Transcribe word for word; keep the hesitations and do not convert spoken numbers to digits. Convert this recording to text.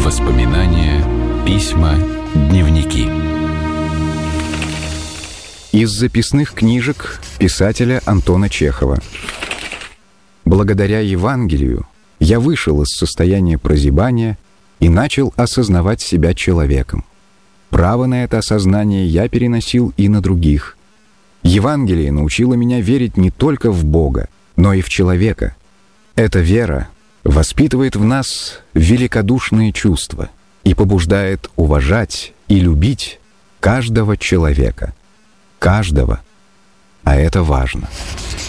Воспоминания, письма, дневники. Из записных книжек писателя Антона Чехова. Благодаря Евангелию я вышел из состояния прозябания и начал осознавать себя человеком. Право на это осознание я переносил и на других. Евангелие научило меня верить не только в Бога, но и в человека. Эта вера воспитывает в нас великодушные чувства и побуждает уважать и любить каждого человека. Каждого. А это важно.